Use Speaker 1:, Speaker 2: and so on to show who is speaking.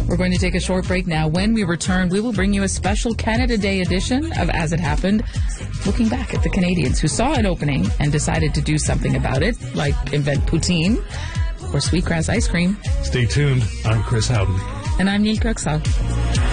Speaker 1: We're going to take a short break now. When we return, we will bring you a special Canada Day edition of As It Happened, looking back at the Canadians who saw an opening and decided to do something about it, like invent poutine or sweetgrass ice cream.
Speaker 2: Stay tuned. I'm Chris Howden.
Speaker 1: And I'm Neil Kirksall.